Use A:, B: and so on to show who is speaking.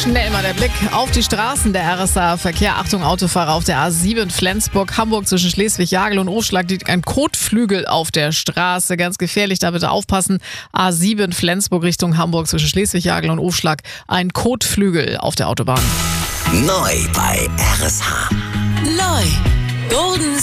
A: Schnell mal der Blick auf die Straßen. Der RSA-Verkehr. Achtung, Autofahrer auf der A7 Flensburg-Hamburg zwischen Schleswig-Jagel und Ofschlag liegt ein Kotflügel auf der Straße. Ganz gefährlich, da bitte aufpassen. A7 Flensburg Richtung Hamburg zwischen Schleswig-Jagel und Ofschlag. Ein Kotflügel auf der Autobahn.
B: Neu bei RSH.
C: Neu. Golden